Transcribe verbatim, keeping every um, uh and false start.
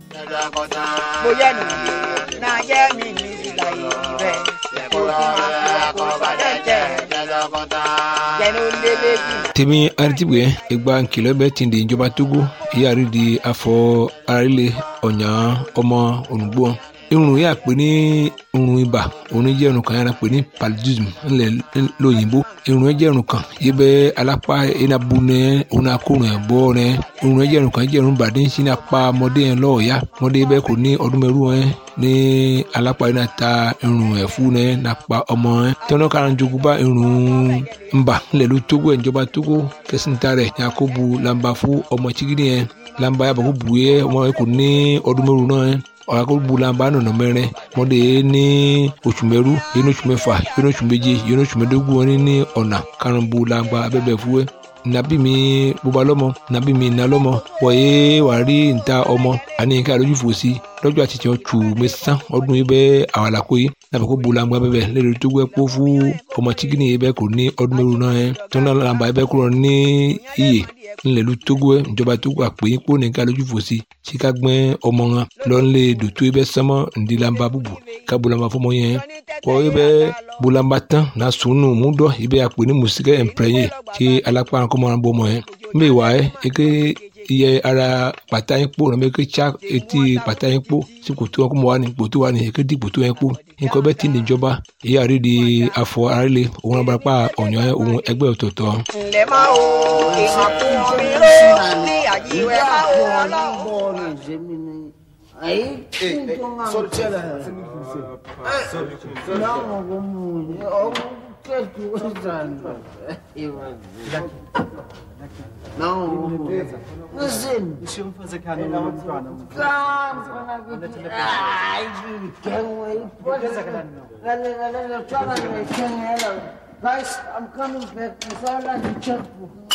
bóyá nù náà yẹ mi ní ìlà ìrẹ kò sí máa kó bàdé jẹ jẹnu lélẹyìn. tèmi aritibuye ìgbà nkìlọ̀ bẹ́ẹ̀ ti di ìjọba Togo ìyáàrí di afọ arílẹ̀ ọ̀nyà ọmọ olùgbò irun yà pé ní irun ibà òun jẹ́ irun kan yàrá pé ní paludism ńlẹ̀ lóyìnbó irun yẹn jẹ́ irun kan yìí bẹ́ alápá enabu nẹ òun akórun ẹ̀ bọ́ nẹ irun yẹn jẹ́ irun kan jẹ́ irun bàdé sí ní apá ọmọdé yẹn lọ́ọ̀ọ́yá ọmọdé bẹ́ẹ̀ kò ní ọdún mẹ́rù yẹn ní alápá yẹn náà ta irun ẹ̀fú nẹ nàpá ọmọ yẹn tọ́nà kára jogun bá irun ńbà ńlẹ̀ ló Togo ẹ̀ ìjọba Togo kẹsìntà rẹ̀ yakubu lamba fún ọmọ chigidi yẹn lamba yàbọ̀ kó bu yẹ ọmọ yẹn kò ní ọdún mẹ́rù náà yẹn ọ̀làkọ̀bùlànbà nọ̀nà mẹ́rin mọ́dé ní oṣù mẹ́rú yẹn ní oṣù mẹ́fà yẹn ní oṣù méje yẹn ní oṣù mẹ́dógún wọn ní ọ̀nà karùnbùlànbà abẹ́bẹ̀ fúwẹ́ nàbí mi bóba lọ́mọ nàbí mi nà lọ́mọ wọ̀nyé wà rí níta ọmọ àní nǹkan àlójú fòsí lọ́jọ́ àti tiẹ̀ tù mẹ́sàn ọdún yìí bẹ́ẹ̀ àwàlàkó yìí nàbẹ̀ kó bulangba bẹ́ẹ̀ lẹ́rìí tó gbẹ́ kó fún ọmọ chikini yìí bẹ́ẹ̀ kò ní ọdún mẹ́rù náà yẹn tó náà làǹbà yìí bẹ́ẹ̀ kúrò ní iyè ńlẹ̀lú Togo ẹ̀ ìjọba Togo àpè yín kó nìkan lójú fòsí tí ká gbẹ́ ọmọ wọn lọ́nlé dòtó yìí bẹ́ẹ̀ sánmọ́ ǹdí làǹbà bùbù ká bulangba fọmọ yẹn kọ́ yìí bẹ́ẹ̀ bulangba tán náà sùnù múdọ̀ yìí bẹ́ẹ̀ àpè ní mùsíkẹ́ ẹ̀ǹpẹ̀rẹ̀yìn tí alápá kọ́mọ́ bọ́ ọmọ yẹn mbẹ́ wà ẹ́ eke iye ara pàtà yín kpó nàbẹ eke tsa etí pàtà yín kpó tí kòtò wọn kó mọ wà ní kòtò wà ní eke di kòtò yẹn kpó nǹkan bẹ́ẹ̀ ti ní ìjọba èyí àrí di afọ arílẹ̀ òun abarapá ọ̀nyọ́ òun ẹgbẹ́ ọ̀tọ̀ọ̀tọ̀. ǹlẹ́ máa wo ìhàn fún omi ró ní àjíwẹ́ máa wo ọlọ́run. Aí, sorry, não, vamos. Eu quero que não, listen. Deixa eu fazer cara no Ai, quem é? Pode ser que não. Galera, galera, tchau, galera. Guys, I'm coming back. I'm sorry to check.